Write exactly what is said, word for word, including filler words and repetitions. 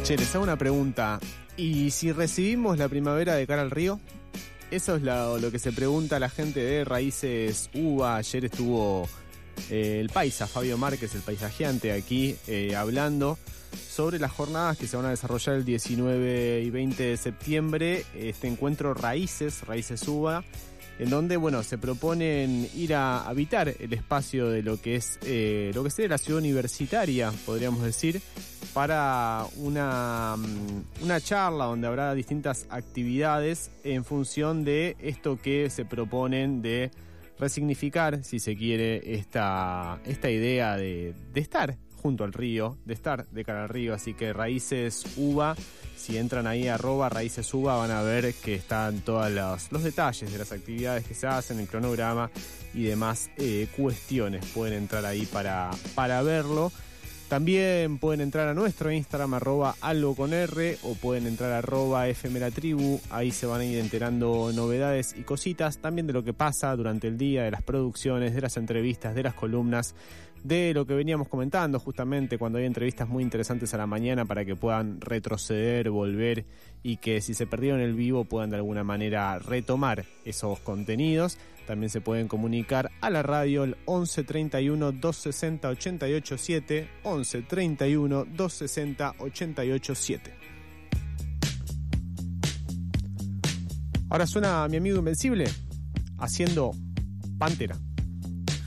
Che, les hago una pregunta. ¿Y si recibimos la primavera de cara al río? Eso es lo, lo que se pregunta la gente de Raíces Uva. Ayer estuvo eh, el paisa, Fabio Márquez, el paisajeante, aquí eh, hablando sobre las jornadas que se van a desarrollar el diecinueve y veinte de septiembre. Este encuentro Raíces, Raíces Uva, en donde, bueno, se proponen ir a habitar el espacio de lo que es eh, lo que sería la ciudad universitaria, podríamos decir, para una, una charla donde habrá distintas actividades en función de esto que se proponen de resignificar, si se quiere, esta, esta idea de, de estar junto al río, de estar de cara al río. Así que Raíces Uva, si entran ahí arroba Raíces Uva, van a ver que están todos los, los detalles de las actividades que se hacen, el cronograma y demás eh, cuestiones. Pueden entrar ahí para, para verlo. También pueden entrar a nuestro Instagram, arroba algo con R, o pueden entrar a arroba fmlatribu. Ahí se van a ir enterando novedades y cositas, también de lo que pasa durante el día, de las producciones, de las entrevistas, de las columnas, de lo que veníamos comentando justamente cuando hay entrevistas muy interesantes a la mañana, para que puedan retroceder, volver, y que si se perdieron el vivo puedan de alguna manera retomar esos contenidos. También se pueden comunicar a la radio el once treinta y uno, doscientos sesenta, ochenta y ocho siete, once treinta y uno, doscientos sesenta, ochenta y ocho siete. Ahora suena mi amigo Invencible haciendo Pantera.